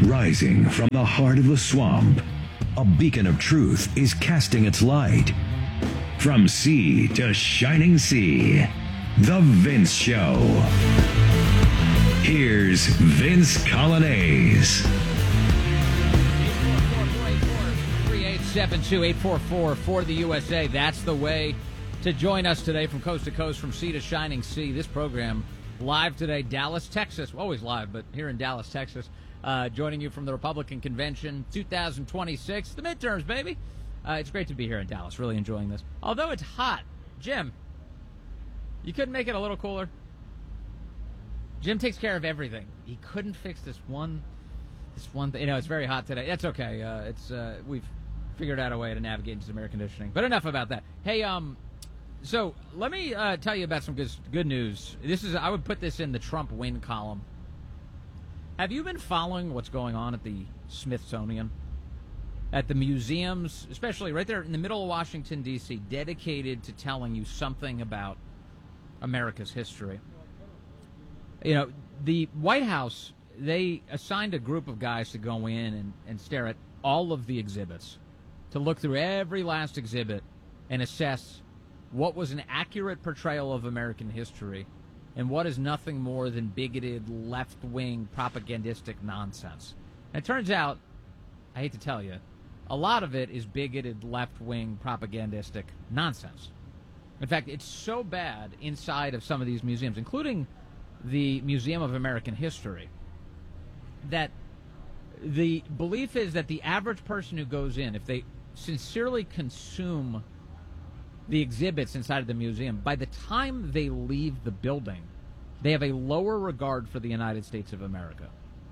Rising from the heart of the swamp, a beacon of truth is casting its light. From sea to shining sea, The Vince Show. Here's Vince Coglianese. 3872-844 for the USA. That's the way to join us today from coast to coast, from sea to shining sea. This program live today, Dallas, Texas. Always live, but here in Dallas, Texas. Joining you from the Republican Convention 2026, the midterms, baby. It's great to be here in Dallas. Really enjoying this. Although it's hot. Jim, you couldn't make it a little cooler? Jim takes care of everything. He couldn't fix this one thing. You know, it's very hot today. That's okay. We've figured out a way to navigate into some air conditioning. But enough about that. Hey, so let me tell you about some good news. I would put this in the Trump win column. Have you been following what's going on at the Smithsonian? At the museums, especially right there in the middle of Washington, D.C., dedicated to telling you something about America's history. You know, the White House, they assigned a group of guys to go in and stare at all of the exhibits, to look through every last exhibit and assess what was an accurate portrayal of American history and what is nothing more than bigoted, left-wing, propagandistic nonsense. And it turns out, I hate to tell you, a lot of it is bigoted, left-wing, propagandistic nonsense. In fact, it's so bad inside of some of these museums, including the Museum of American History, that the belief is that the average person who goes in, if they sincerely consume the exhibits inside of the museum, by the time they leave the building, they have a lower regard for the United States of America.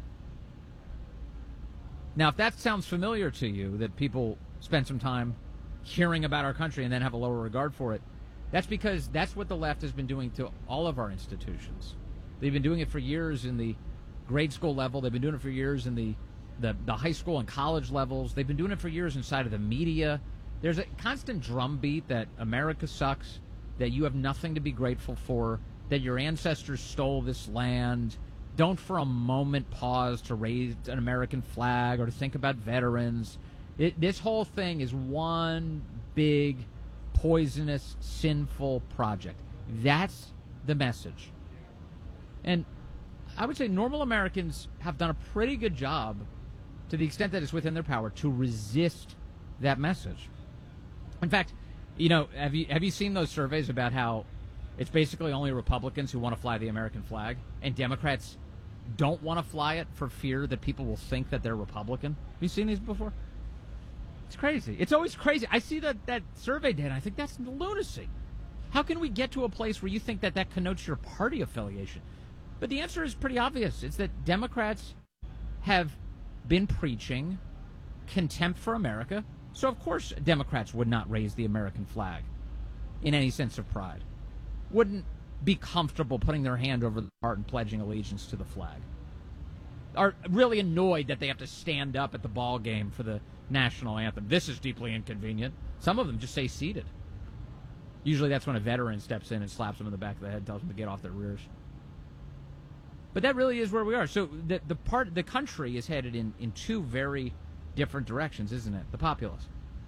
Now, if that sounds familiar to you, that people spend some time hearing about our country and then have a lower regard for it, that's because that's what the left has been doing to all of our institutions. They've been doing it for years in the grade school level. They've been doing it for years in the high school and college levels. They've been doing it for years inside of the media. There's a constant drumbeat that America sucks, that you have nothing to be grateful for, that your ancestors stole this land. Don't for a moment pause to raise an American flag or to think about veterans. This whole thing is one big, poisonous, sinful project. That's the message. And I would say normal Americans have done a pretty good job, to the extent that it's within their power, to resist that message. In fact, you know, have you seen those surveys about how it's basically only Republicans who want to fly the American flag, and Democrats don't want to fly it for fear that people will think that they're Republican? Have you seen these before? It's crazy. It's always crazy. I see that survey data, and I think that's lunacy. How can we get to a place where you think that connotes your party affiliation? But the answer is pretty obvious. It's that Democrats have been preaching contempt for America. So, of course, Democrats would not raise the American flag in any sense of pride. Wouldn't be comfortable putting their hand over the heart and pledging allegiance to the flag. Are really annoyed that they have to stand up at the ball game for the national anthem. This is deeply inconvenient. Some of them just say seated. Usually that's when a veteran steps in and slaps them in the back of the head and tells them to get off their rears. But that really is where we are. So the country is headed in two very different directions, isn't it? The populace.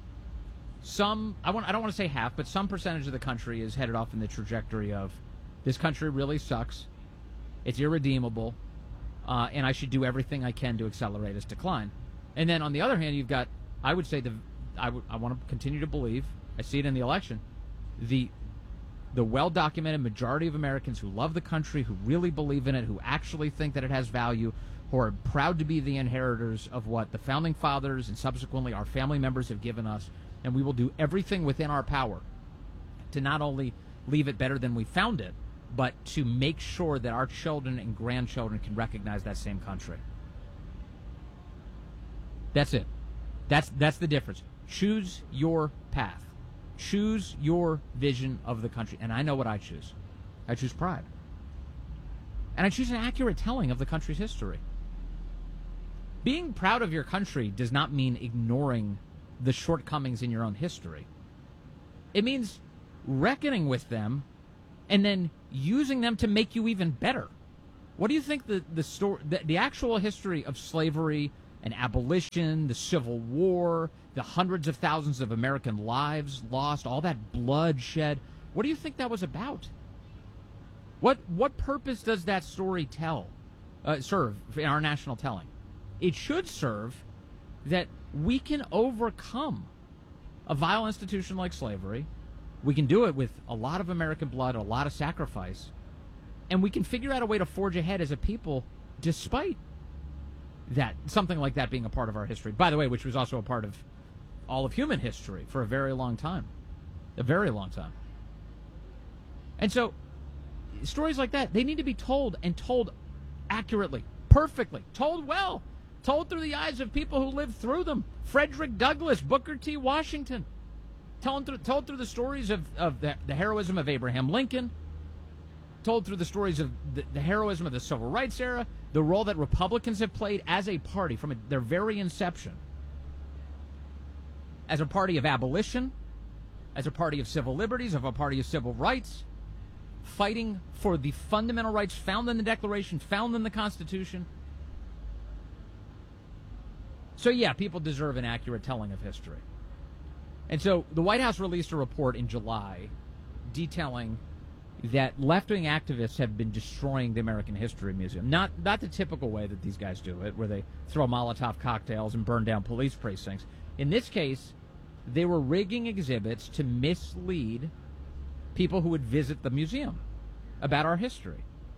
I don't want to say half, but some percentage of the country is headed off in the trajectory of, this country really sucks, it's irredeemable, and I should do everything I can to accelerate its decline. And then on the other hand, you've got, I would say, I want to continue to believe, I see it in the election, the well-documented majority of Americans who love the country, who really believe in it, who actually think that it has value, who are proud to be the inheritors of what the Founding Fathers and subsequently our family members have given us, and we will do everything within our power to not only leave it better than we found it, but to make sure that our children and grandchildren can recognize that same country. That's it. That's the difference. Choose your path. Choose your vision of the country. And I know what I choose. I choose pride. And I choose an accurate telling of the country's history. Being proud of your country does not mean ignoring the shortcomings in your own history. It means reckoning with them and then using them to make you even better. What do you think the actual history of slavery and abolition, the Civil War, the hundreds of thousands of American lives lost, all that blood shed, what do you think that was about? What purpose does that story serve in our national telling? It should serve that we can overcome a vile institution like slavery. We can do it with a lot of American blood, a lot of sacrifice, and we can figure out a way to forge ahead as a people despite that, something like that being a part of our history. By the way, which was also a part of all of human history for a very long time. A very long time. And so, stories like that, they need to be told, and told accurately, perfectly, told well, told through the eyes of people who lived through them. Frederick Douglass, Booker T. Washington. Told through the stories of the heroism of Abraham Lincoln. Told through the stories of the heroism of the Civil Rights era, the role that Republicans have played as a party from their very inception, as a party of abolition, as a party of civil liberties, of a party of civil rights, fighting for the fundamental rights found in the Declaration, found in the Constitution. So yeah, people deserve an accurate telling of history. And so the White House released a report in July detailing that left-wing activists have been destroying the American History Museum. Not the typical way that these guys do it, where they throw Molotov cocktails and burn down police precincts. In this case, they were rigging exhibits to mislead people who would visit the museum about our history.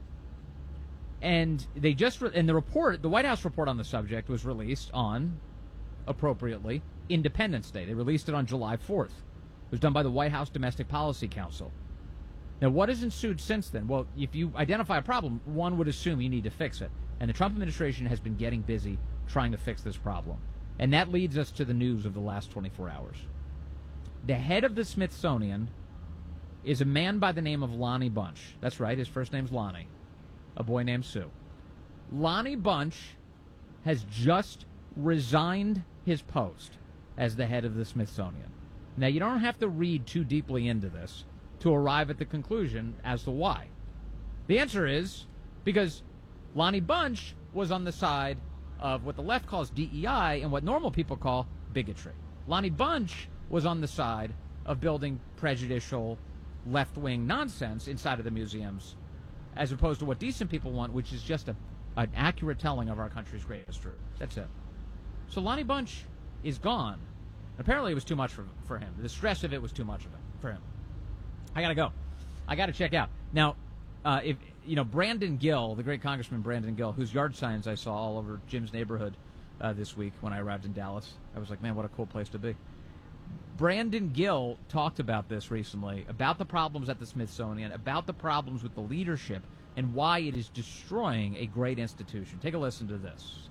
And they just, and the report, the White House report on the subject was released on, appropriately, Independence Day. They released it on July 4th. It was done by the White House Domestic Policy Council. Now, what has ensued since then? Well, if you identify a problem, one would assume you need to fix it. And the Trump administration has been getting busy trying to fix this problem. And that leads us to the news of the last 24 hours. The head of the Smithsonian is a man by the name of Lonnie Bunch. That's right, his first name's Lonnie. A boy named Sue. Lonnie Bunch has just resigned his post as the head of the Smithsonian. Now, you don't have to read too deeply into this to arrive at the conclusion as to why. The answer is because Lonnie Bunch was on the side of what the left calls DEI and what normal people call bigotry. Lonnie Bunch was on the side of building prejudicial left-wing nonsense inside of the museums, as opposed to what decent people want, which is just an accurate telling of our country's great history. That's it. So Lonnie Bunch is gone. Apparently it was too much for him. The stress of it was too much for him. I gotta go. I gotta check out. Now, if Brandon Gill, the great Congressman Brandon Gill, whose yard signs I saw all over Jim's neighborhood this week when I arrived in Dallas, I was like, man, what a cool place to be. Brandon Gill talked about this recently, about the problems at the Smithsonian, about the problems with the leadership, and why it is destroying a great institution. Take a listen to this.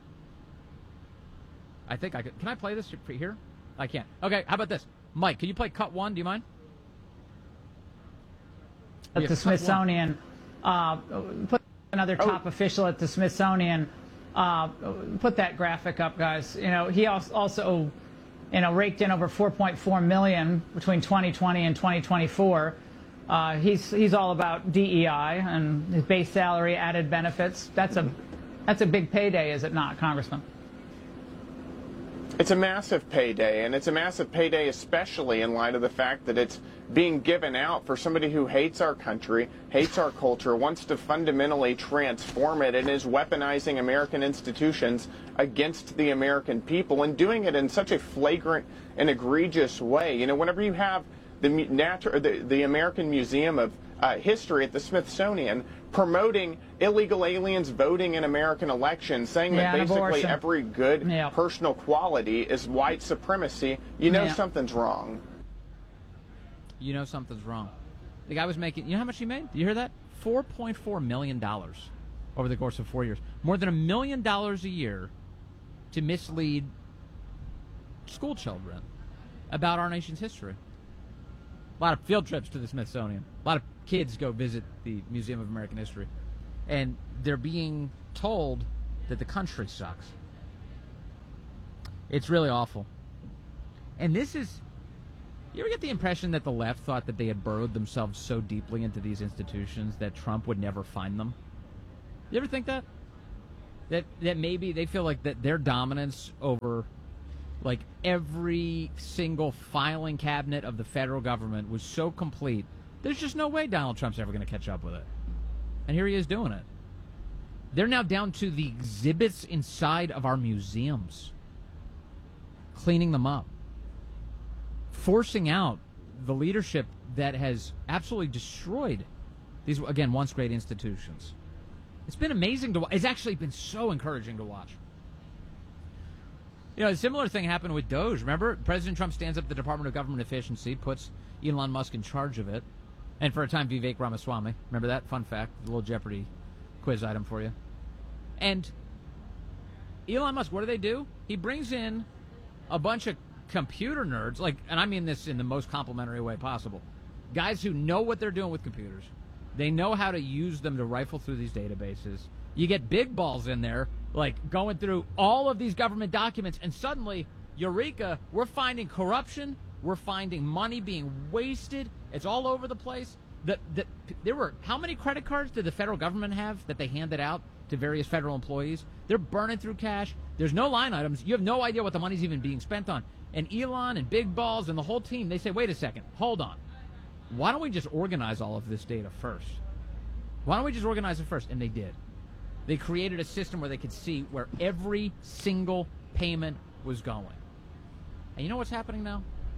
I think I could. Can I play this here? I can't. Okay, how about this? Mike, can you play cut one? Do you mind? At the Smithsonian, put another top official at the Smithsonian, put that graphic up, guys. He also raked in over $4.4 million between 2020 and 2024. He's all about DEI and his base salary, added benefits. That's a big payday, is it not, Congressman? It's a massive payday, and it's a massive payday especially in light of the fact that it's being given out for somebody who hates our country, hates our culture, wants to fundamentally transform it, and is weaponizing American institutions against the American people, and doing it in such a flagrant and egregious way. Whenever you have the American Museum of History at the Smithsonian promoting illegal aliens voting in American elections, saying that basically abortion, every good personal quality is white supremacy, something's wrong. You know something's wrong. The guy was making, how much he made? Did you hear that? $4.4 million over the course of 4 years. More than $1 million a year to mislead school children about our nation's history. A lot of field trips to the Smithsonian. A lot of kids go visit the Museum of American History. And they're being told that the country sucks. It's really awful. And this is... You ever get the impression that the left thought that they had burrowed themselves so deeply into these institutions that Trump would never find them? You ever think that? That maybe they feel like that their dominance over like every single filing cabinet of the federal government was so complete, there's just no way Donald Trump's ever going to catch up with it. And here he is doing it. They're now down to the exhibits inside of our museums, cleaning them up, forcing out the leadership that has absolutely destroyed these, again, once great institutions. It's been amazing to watch. It's actually been so encouraging to watch. You know, a similar thing happened with Doge. Remember, President Trump stands up the Department of Government Efficiency, puts Elon Musk in charge of it, and for a time, Vivek Ramaswamy. Remember that? Fun fact, a little Jeopardy quiz item for you. And Elon Musk, what do? He brings in a bunch of computer nerds, like, and I mean this in the most complimentary way possible, guys who know what they're doing with computers. They know how to use them to rifle through these databases. You get big balls in there, like going through all of these government documents, and suddenly, eureka, we're finding corruption, we're finding money being wasted. It's all over the place. There were, how many credit cards did the federal government have that they handed out to various federal employees? They're burning through cash. There's no line items. You have no idea what the money's even being spent on. And Elon and Big Balls and the whole team, they say, wait a second, hold on. Why don't we just organize all of this data first? Why don't we just organize it first? And they did. They created a system where they could see where every single payment was going. And you know what's happening now?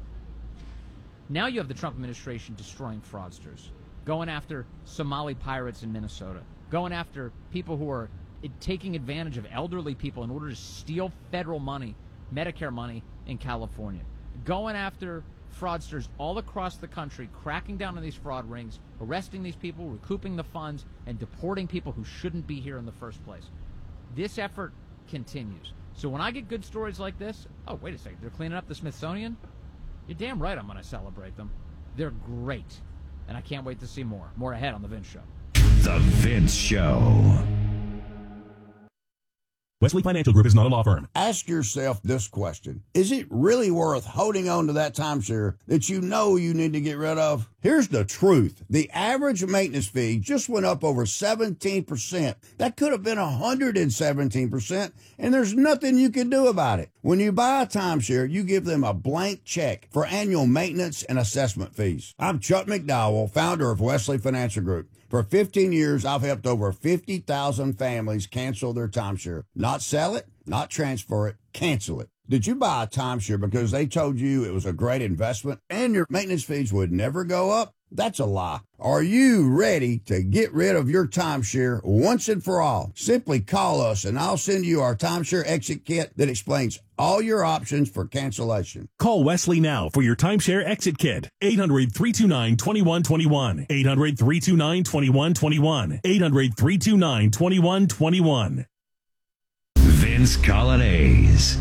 Now you have the Trump administration destroying fraudsters, going after Somali pirates in Minnesota, going after people who are taking advantage of elderly people in order to steal federal money, Medicare money in California, going after fraudsters all across the country, cracking down on these fraud rings, arresting these people, recouping the funds, and deporting people who shouldn't be here in the first place. This effort continues. So when I get good stories like this, oh, wait a second, they're cleaning up the Smithsonian? You're damn right I'm going to celebrate them. They're great. And I can't wait to see more. More ahead on The Vince Show. The Vince Show. Wesley Financial Group is not a law firm. Ask yourself this question. Is it really worth holding on to that timeshare that you know you need to get rid of? Here's the truth. The average maintenance fee just went up over 17%. That could have been 117%, and there's nothing you can do about it. When you buy a timeshare, you give them a blank check for annual maintenance and assessment fees. I'm Chuck McDowell, founder of Wesley Financial Group. For 15 years, I've helped over 50,000 families cancel their timeshare. Not sell it, not transfer it, cancel it. Did you buy a timeshare because they told you it was a great investment and your maintenance fees would never go up? That's a lie. Are you ready to get rid of your timeshare once and for all? Simply call us and I'll send you our timeshare exit kit that explains all your options for cancellation. Call Wesley now for your timeshare exit kit. 800-329-2121. 800-329-2121. 800-329-2121. Vince Colonnese.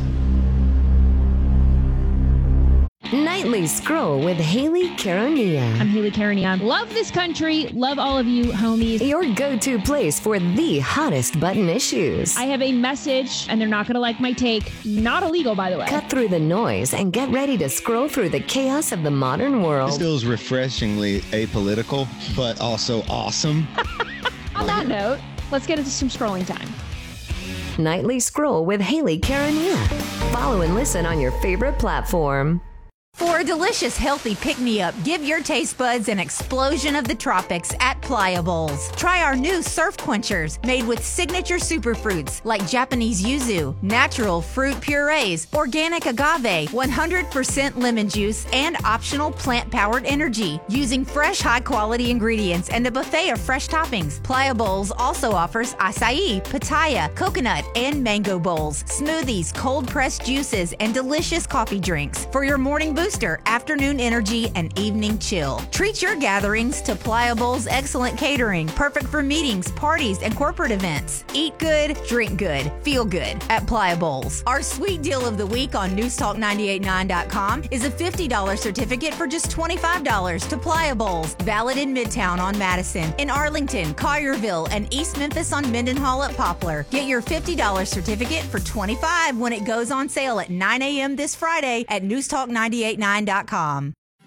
Nightly Scroll with Haley Caronia. I'm Haley Caronia. Love this country. Love all of you, homies. Your go-to place for the hottest button issues. I have a message, and they're not going to like my take. Not illegal, by the way. Cut through the noise and get ready to scroll through the chaos of the modern world. This feels refreshingly apolitical, but also awesome. On that note, let's get into some scrolling time. Nightly Scroll with Haley Caronia. Follow and listen on your favorite platform. For a delicious, healthy pick-me-up, give your taste buds an explosion of the tropics at Pliables. Try our new surf quenchers made with signature superfruits like Japanese yuzu, natural fruit purees, organic agave, 100% lemon juice, and optional plant-powered energy. Using fresh, high-quality ingredients and a buffet of fresh toppings, Pliables also offers acai, pitaya, coconut, and mango bowls, smoothies, cold-pressed juices, and delicious coffee drinks. For your morning booster, afternoon energy, and evening chill. Treat your gatherings to Pliables' excellent catering, perfect for meetings, parties, and corporate events. Eat good, drink good, feel good at Pliables. Our sweet deal of the week on newstalk989.com is a $50 certificate for just $25 to Pliables, valid in Midtown on Madison, in Arlington, Collierville, and East Memphis on Mendenhall at Poplar. Get your $50 certificate for $25 when it goes on sale at 9 a.m. this Friday at newstalk989.com.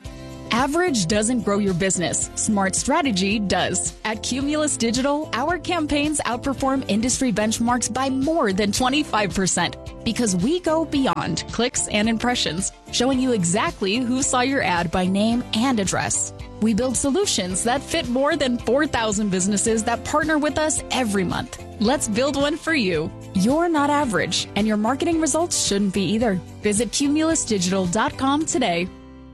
Average doesn't grow your business. Smart strategy does. At Cumulus Digital, our campaigns outperform industry benchmarks by more than 25% because we go beyond clicks and impressions, showing you exactly who saw your ad by name and address. We build solutions that fit more than 4,000 businesses that partner with us every month. Let's build one for you. You're not average, and your marketing results shouldn't be either. Visit cumulusdigital.com today.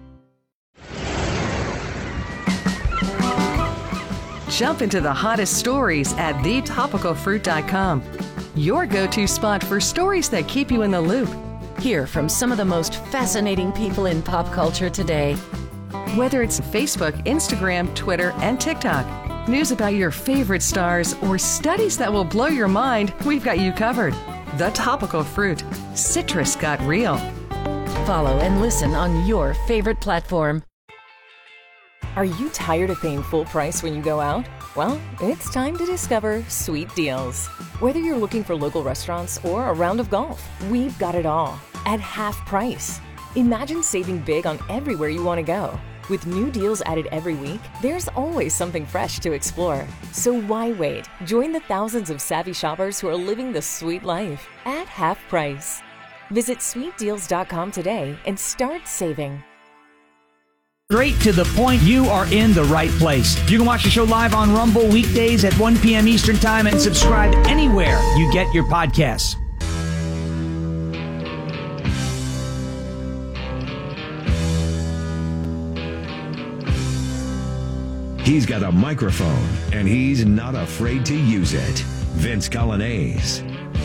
Jump into the hottest stories at thetopicalfruit.com. Your go-to spot for stories that keep you in the loop. Hear from some of the most fascinating people in pop culture today. Whether it's Facebook, Instagram, Twitter, and TikTok, news about your favorite stars, or studies that will blow your mind, we've got you covered. The Topical Fruit. Citrus got real. Follow and listen on your favorite platform. Are you tired of paying full price when you go out? Well, it's time to discover Sweet Deals. Whether you're looking for local restaurants or a round of golf, we've got it all at half price. Imagine saving big on everywhere you want to go. With new deals added every week, there's always something fresh to explore. So why wait? Join the thousands of savvy shoppers who are living the sweet life at half price. Visit sweetdeals.com today and start saving. Straight to the point, you are in the right place. You can watch the show live on Rumble weekdays at 1 p.m. Eastern Time and subscribe anywhere you get your podcasts. He's got a microphone, and he's not afraid to use it. Vince Coglianese.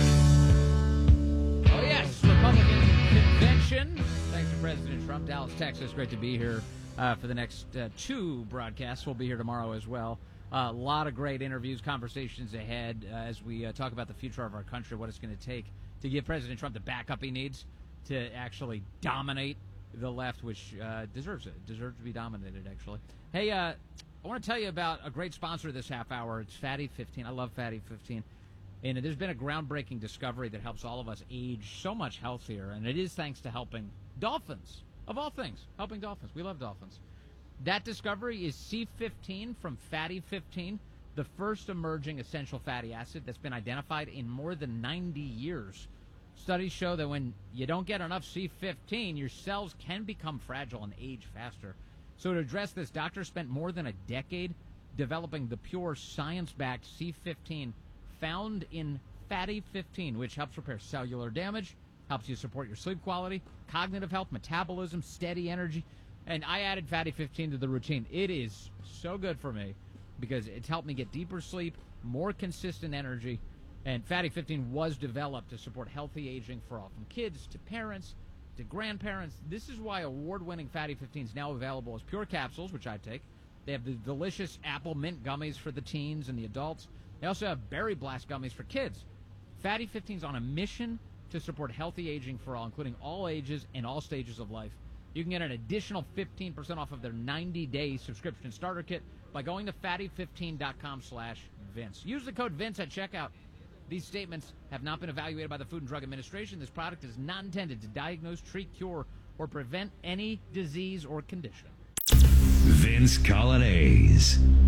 Oh, yes, Republican convention. Thanks to President Trump. Dallas, Texas, great to be here for the next two broadcasts. We'll be here tomorrow as well. A lot of great interviews, conversations ahead as we talk about the future of our country, what it's going to take to give President Trump the backup he needs to actually dominate the left, which deserves it. Deserves to be dominated, actually. Hey, I want to tell you about a great sponsor this half hour. It's Fatty 15. I love Fatty 15. And there's been a groundbreaking discovery that helps all of us age so much healthier, and it is thanks to helping dolphins. Of all things, helping dolphins. We love dolphins. That discovery is C15 from Fatty 15, the first emerging essential fatty acid that's been identified in more than 90 years. Studies show that when you don't get enough C15, your cells can become fragile and age faster. So to address this, doctors spent more than a decade developing the pure science-backed C15 found in Fatty 15, which helps repair cellular damage, helps you support your sleep quality, cognitive health, metabolism, steady energy. And I added Fatty 15 to the routine. It is so good for me because it's helped me get deeper sleep, more consistent energy. And Fatty 15 was developed to support healthy aging for all, from kids to parents to grandparents. This is why award-winning Fatty 15 is now available as pure capsules, which I take. They have the delicious apple mint gummies for the teens and the adults. They also have berry blast gummies for kids. Fatty 15 is on a mission to support healthy aging for all, including all ages and all stages of life. You can get an additional 15% off of their 90-day subscription starter kit by going to fatty15.com/Vince. Use the code Vince at checkout. These statements have not been evaluated by the Food and Drug Administration. This product is not intended to diagnose, treat, cure, or prevent any disease or condition. Vince Coglianese.